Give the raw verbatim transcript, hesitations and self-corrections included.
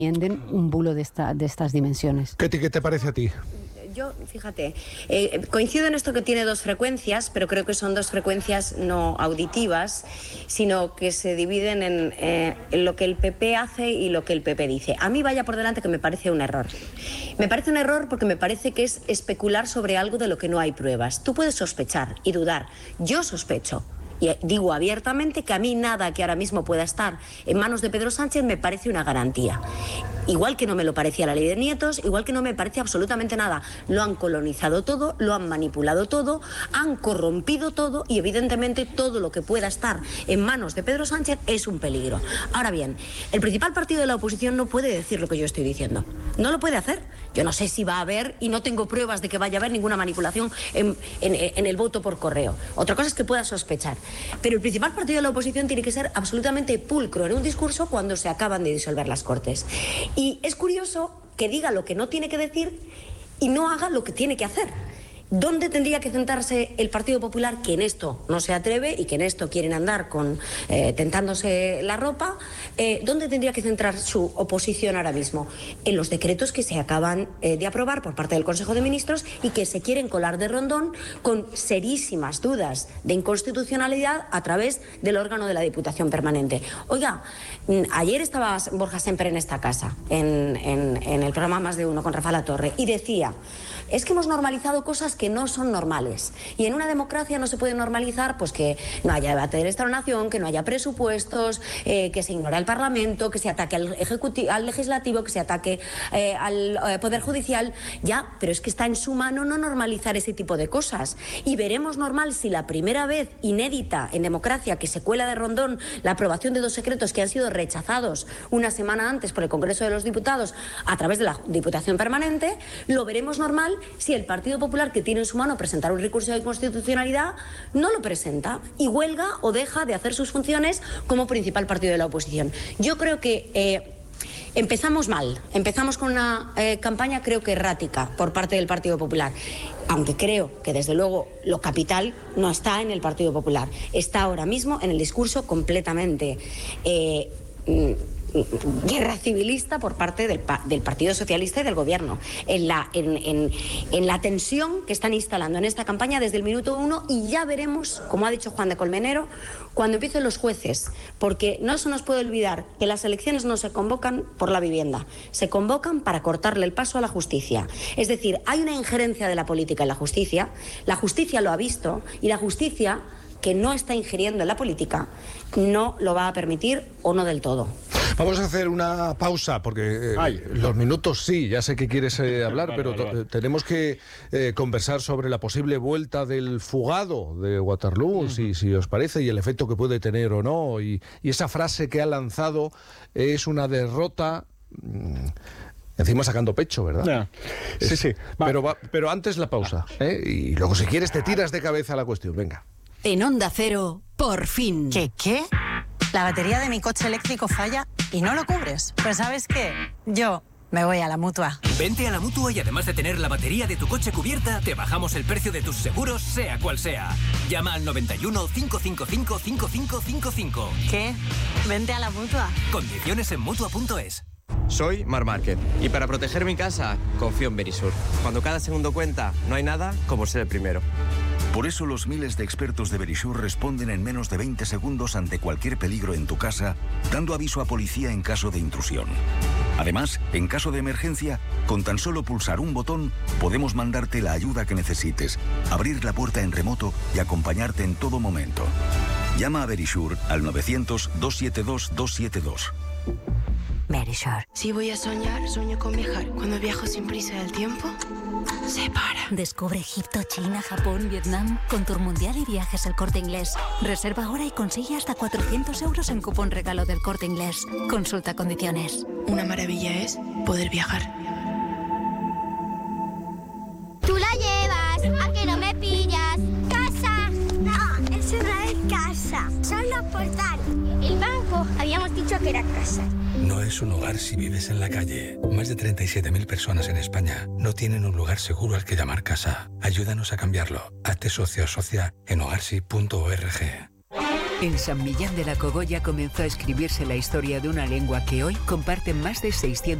un bulo de, esta, de estas dimensiones. ¿Qué te, qué te parece a ti? Yo, fíjate, eh, coincido en esto que tiene dos frecuencias, pero creo que son dos frecuencias no auditivas, sino que se dividen en, eh, en lo que el P P hace y lo que el P P dice. A mí vaya por delante que me parece un error. Me parece un error porque me parece que es especular sobre algo de lo que no hay pruebas. Tú puedes sospechar y dudar. Yo sospecho. Y digo abiertamente que a mí nada que ahora mismo pueda estar en manos de Pedro Sánchez me parece una garantía. Igual que no me lo parecía la ley de nietos, igual que no me parece absolutamente nada. Lo han colonizado todo, lo han manipulado todo, han corrompido todo y evidentemente todo lo que pueda estar en manos de Pedro Sánchez es un peligro. Ahora bien, el principal partido de la oposición no puede decir lo que yo estoy diciendo. No lo puede hacer. Yo no sé si va a haber, y no tengo pruebas de que vaya a haber ninguna manipulación en, en, en el voto por correo. Otra cosa es que pueda sospechar. Pero el principal partido de la oposición tiene que ser absolutamente pulcro en un discurso cuando se acaban de disolver las Cortes. Y es curioso que diga lo que no tiene que decir y no haga lo que tiene que hacer. ¿Dónde tendría que centrarse el Partido Popular, que en esto no se atreve y que en esto quieren andar con eh, tentándose la ropa? Eh, ¿Dónde tendría que centrar su oposición ahora mismo? En los decretos que se acaban eh, de aprobar por parte del Consejo de Ministros y que se quieren colar de rondón con serísimas dudas de inconstitucionalidad a través del órgano de la Diputación Permanente. Oiga, ayer estaba Borja Semper en esta casa, en, en, en el programa Más de Uno con Rafa Latorre, y decía: es que hemos normalizado cosas que no son normales. Y en una democracia no se puede normalizar pues que no haya debate del Estado de la Nación, que no haya presupuestos, eh, que se ignore al Parlamento, que se ataque al, ejecutivo, al Legislativo, que se ataque eh, al eh, Poder Judicial. Ya, pero es que está en su mano no normalizar ese tipo de cosas. Y veremos normal si la primera vez inédita en democracia que se cuela de rondón la aprobación de dos decretos que han sido rechazados una semana antes por el Congreso de los Diputados a través de la Diputación Permanente, lo veremos normal si el Partido Popular, que tiene en su mano presentar un recurso de inconstitucionalidad, no lo presenta y huelga o deja de hacer sus funciones como principal partido de la oposición. Yo creo que eh, empezamos mal, empezamos con una eh, campaña creo que errática por parte del Partido Popular, aunque creo que desde luego lo capital no está en el Partido Popular, está ahora mismo en el discurso completamente eh, guerra civilista por parte del, del Partido Socialista y del Gobierno, en la, en, en, en la tensión que están instalando en esta campaña desde el minuto uno, y ya veremos, como ha dicho Juan de Colmenero, cuando empiecen los jueces, porque no se nos puede olvidar que las elecciones no se convocan por la vivienda, se convocan para cortarle el paso a la justicia. Es decir, hay una injerencia de la política en la justicia, la justicia lo ha visto, y la justicia, que no está ingiriendo en la política, no lo va a permitir, o no del todo. Vamos a hacer una pausa porque eh, los minutos sí, ya sé que quieres eh, hablar, pero to- tenemos que eh, conversar sobre la posible vuelta del fugado de Waterloo, uh-huh. si, si os parece, y el efecto que puede tener o no. Y, y esa frase que ha lanzado es una derrota... Mmm, encima sacando pecho, ¿verdad? Yeah. Es, sí, sí. Pero, va, pero antes la pausa, ¿eh? Y luego si quieres te tiras de cabeza a la cuestión, venga. En Onda Cero, por fin. ¿Qué, qué? La batería de mi coche eléctrico falla y no lo cubres. Pues ¿sabes qué? Yo me voy a la Mutua. Vente a la Mutua y además de tener la batería de tu coche cubierta, te bajamos el precio de tus seguros, sea cual sea. Llama al noventa y uno, cinco cinco cinco, cinco cinco cinco cinco. ¿Qué? Vente a la Mutua. Condiciones en Mutua punto es. Soy Mar Márquez y para proteger mi casa confío en Verisur. Cuando cada segundo cuenta, no hay nada como ser el primero. Por eso los miles de expertos de Verisur responden en menos de veinte segundos ante cualquier peligro en tu casa, dando aviso a policía en caso de intrusión. Además, en caso de emergencia, con tan solo pulsar un botón, podemos mandarte la ayuda que necesites, abrir la puerta en remoto y acompañarte en todo momento. Llama a Verisur al novecientos, doscientos setenta y dos, doscientos setenta y dos. Verisur. Si voy a soñar, sueño con viajar. Cuando viajo sin prisa del tiempo, se para. Descubre Egipto, China, Japón, Vietnam con Tour Mundial y Viajes El Corte Inglés. Reserva ahora y consigue hasta cuatrocientos euros en cupón regalo del Corte Inglés. Consulta condiciones. Una maravilla es poder viajar. Tú la llevas, ¿a que no me pillas? ¡Casa! No, eso no es casa, son los portales. El banco, habíamos dicho que era casa. No es un hogar si vives en la calle. Más de treinta y siete mil personas en España no tienen un lugar seguro al que llamar casa. Ayúdanos a cambiarlo. Hazte socio o socia en hogarsi punto org. En San Millán de la Cogolla comenzó a escribirse la historia de una lengua que hoy comparten más de seiscientos